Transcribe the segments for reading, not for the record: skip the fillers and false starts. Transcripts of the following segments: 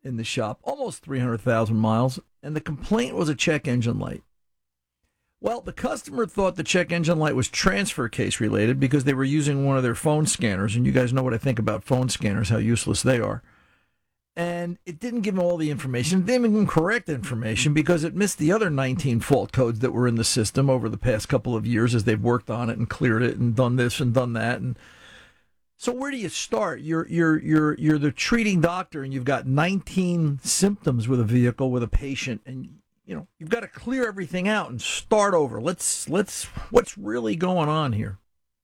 in the shop, almost 300,000 miles, and the complaint was a check engine light. Well, the customer thought the check engine light was transfer case related because they were using one of their phone scanners, and you guys know what I think about phone scanners, how useless they are. And it didn't give them all the information. It didn't give them correct information because it missed the other 19 fault codes that were in the system over the past couple of years as they've worked on it and cleared it and done this and done that. And so where do you start? You're the treating doctor, and you've got 19 symptoms with a vehicle, with a patient, and you've got to clear everything out and start over. Let's what's really going on here?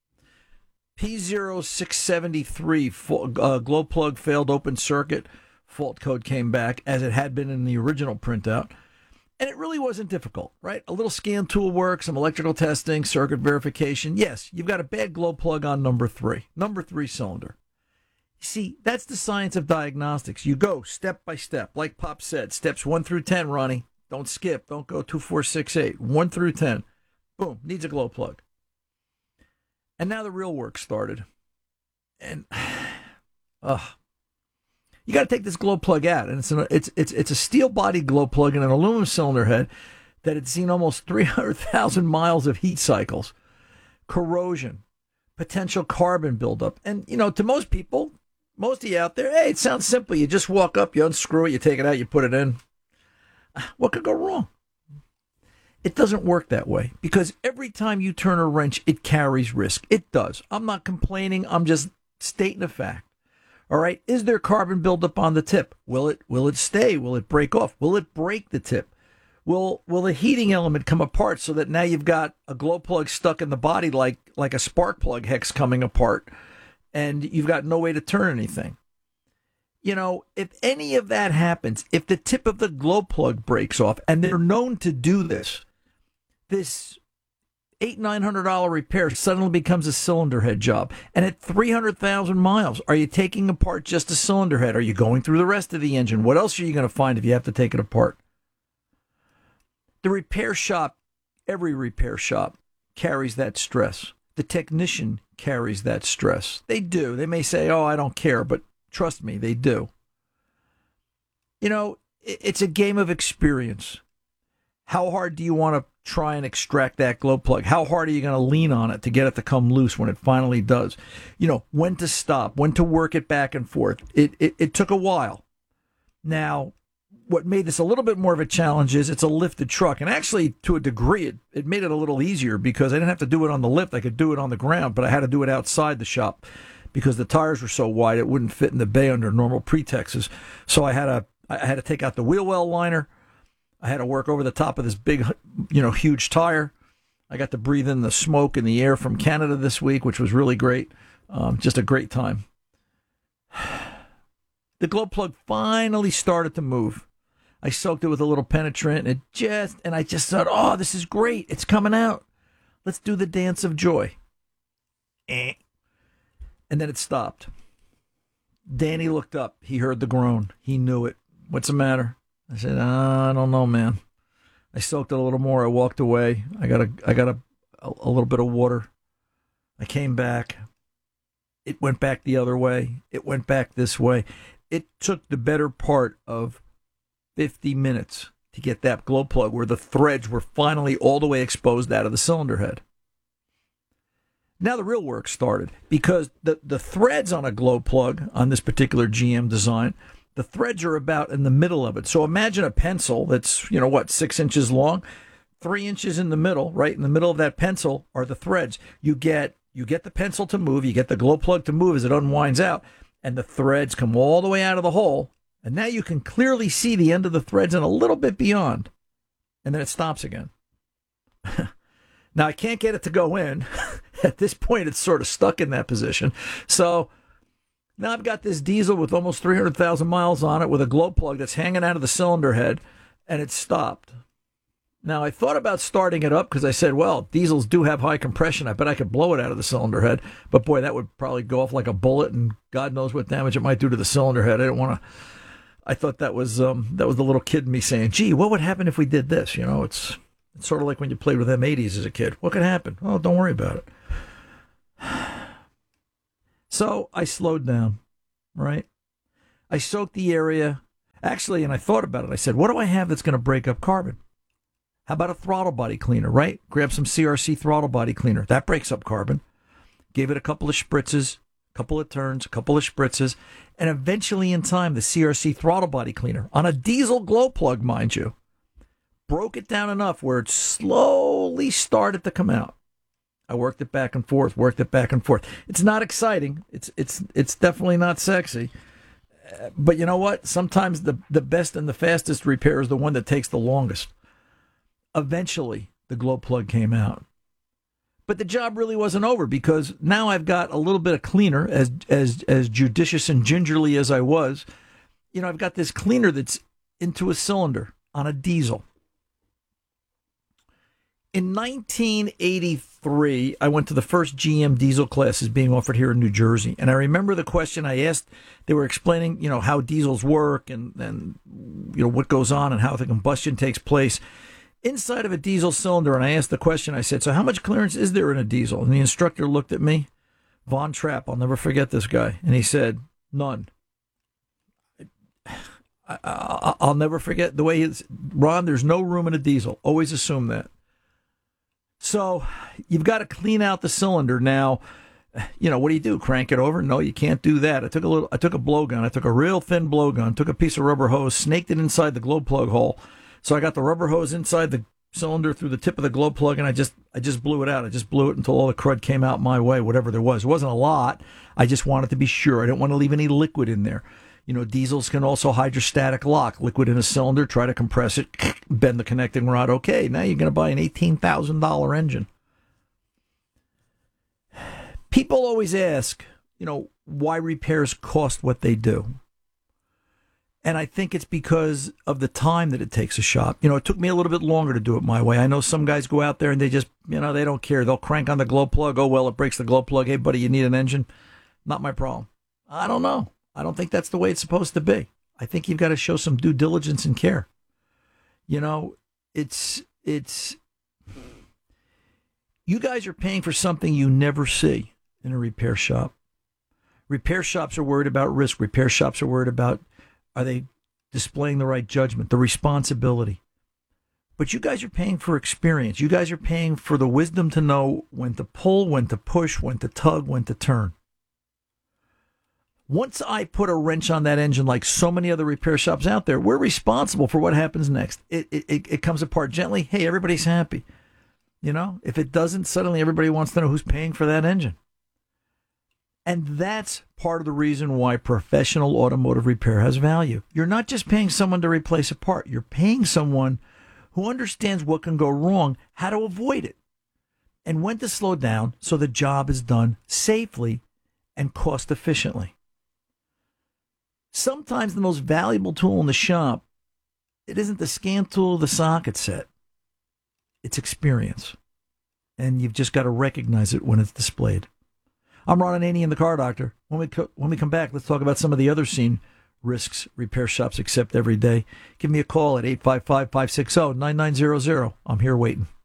P0673 glow plug failed open circuit. Fault code came back as it had been in the original printout. And it really wasn't difficult, right? A little scan tool work, some electrical testing, circuit verification. Yes, you've got a bad glow plug on number 3 cylinder. You see, that's the science of diagnostics. You go step by step. Like Pop said, steps 1 through 10, Ronnie. Don't skip. Don't go 2, 4, 6, 8. 1 through 10. Boom, needs a glow plug. And now the real work started. And, you got to take this glow plug out, and it's a steel-bodied glow plug and an aluminum cylinder head that had seen almost 300,000 miles of heat cycles, corrosion, potential carbon buildup. And, to most people, most of you out there, hey, it sounds simple. You just walk up, you unscrew it, you take it out, you put it in. What could go wrong? It doesn't work that way because every time you turn a wrench, it carries risk. It does. I'm not complaining. I'm just stating a fact. All right. Is there carbon buildup on the tip? Will it stay? Will it break off? Will it break the tip? Will the heating element come apart so that now you've got a glow plug stuck in the body like a spark plug hex coming apart, and you've got no way to turn anything? If any of that happens, if the tip of the glow plug breaks off, and they're known to do this $800-900 repair suddenly becomes a cylinder head job. And at 300,000 miles, are you taking apart just a cylinder head? Are you going through the rest of the engine? What else are you going to find if you have to take it apart? The repair shop, every repair shop, carries that stress. The technician carries that stress. They do. They may say, oh, I don't care, but trust me, they do. It's a game of experience. How hard do you want to try and extract that glow plug? How hard are you going to lean on it to get it to come loose when it finally does? When to stop, when to work it back and forth. It took a while. Now, what made this a little bit more of a challenge is it's a lifted truck. And actually, to a degree, it made it a little easier because I didn't have to do it on the lift. I could do it on the ground, but I had to do it outside the shop because the tires were so wide it wouldn't fit in the bay under normal pretexts. So I had to take out the wheel well liner. I had to work over the top of this big, huge tire. I got to breathe in the smoke and the air from Canada this week, which was really great. Just a great time. The glow plug finally started to move. I soaked it with a little penetrant, and I just thought, oh, this is great. It's coming out. Let's do the dance of joy. And then it stopped. Danny looked up. He heard the groan. He knew it. What's the matter? I said, I don't know, man. I soaked it a little more. I walked away. I got a little bit of water. I came back. It went back the other way. It went back this way. It took the better part of 50 minutes to get that glow plug where the threads were finally all the way exposed out of the cylinder head. Now the real work started because the threads on a glow plug on this particular GM design, the threads are about in the middle of it. So imagine a pencil that's, 6 inches long, 3 inches in the middle, right in the middle of that pencil are the threads. You get the pencil to move, you get the glow plug to move as it unwinds out, and the threads come all the way out of the hole. And now you can clearly see the end of the threads and a little bit beyond. And then it stops again. Now, I can't get it to go in. At this point, it's sort of stuck in that position. So now I've got this diesel with almost 300,000 miles on it with a glow plug that's hanging out of the cylinder head, and it stopped. Now, I thought about starting it up because I said, well, diesels do have high compression. I bet I could blow it out of the cylinder head. But, boy, that would probably go off like a bullet, and God knows what damage it might do to the cylinder head. I didn't want to. I thought that was the little kid in me saying, gee, what would happen if we did this? It's sort of like when you played with M80s as a kid. What could happen? Oh, don't worry about it. So I slowed down, right? I soaked the area. Actually, and I thought about it. I said, what do I have that's going to break up carbon? How about a throttle body cleaner, right? Grab some CRC throttle body cleaner. That breaks up carbon. Gave it a couple of spritzes, a couple of turns, a couple of spritzes, and eventually in time, the CRC throttle body cleaner, on a diesel glow plug, mind you, broke it down enough where it slowly started to come out. I worked it back and forth. It's not exciting. It's definitely not sexy. But you know what? Sometimes the best and the fastest repair is the one that takes the longest. Eventually, the glow plug came out. But the job really wasn't over, because now I've got a little bit of cleaner, as judicious and gingerly as I was. I've got this cleaner that's into a cylinder on a diesel. In 1983, I went to the first GM diesel classes being offered here in New Jersey. And I remember the question I asked. They were explaining, how diesels work and what goes on and how the combustion takes place inside of a diesel cylinder. And I asked the question, I said, so how much clearance is there in a diesel? And the instructor looked at me, Von Trapp, I'll never forget this guy. And he said, none. I'll never forget the way it's, Ron, there's no room in a diesel. Always assume that. So you've got to clean out the cylinder. Now, what do you do? Crank it over? No, you can't do that. I took a blowgun. I took a real thin blowgun, took a piece of rubber hose, snaked it inside the glow plug hole. So I got the rubber hose inside the cylinder through the tip of the glow plug, and I just blew it out. I just blew it until all the crud came out my way, whatever there was. It wasn't a lot. I just wanted to be sure. I didn't want to leave any liquid in there. Diesels can also hydrostatic lock. Liquid in a cylinder, try to compress it, bend the connecting rod. Okay, now you're going to buy an $18,000 engine. People always ask, why repairs cost what they do. And I think it's because of the time that it takes a shop. It took me a little bit longer to do it my way. I know some guys go out there and they just, they don't care. They'll crank on the glow plug. Oh, well, it breaks the glow plug. Hey, buddy, you need an engine? Not my problem. I don't know. I don't think that's the way it's supposed to be. I think you've got to show some due diligence and care. It's you guys are paying for something you never see in a repair shop. Repair shops are worried about risk. Repair shops are worried about, are they displaying the right judgment, the responsibility. But you guys are paying for experience. You guys are paying for the wisdom to know when to pull, when to push, when to tug, when to turn. Once I put a wrench on that engine, like so many other repair shops out there, we're responsible for what happens next. It comes apart gently. Hey, everybody's happy. If it doesn't, suddenly everybody wants to know who's paying for that engine. And that's part of the reason why professional automotive repair has value. You're not just paying someone to replace a part. You're paying someone who understands what can go wrong, how to avoid it, and when to slow down so the job is done safely and cost efficiently. Sometimes the most valuable tool in the shop, it isn't the scan tool, the socket set. It's experience. And you've just got to recognize it when it's displayed. I'm Ron Ananian, the Car Doctor. When we come back, let's talk about some of the other scene risks repair shops accept every day. Give me a call at 855-560-9900. I'm here waiting.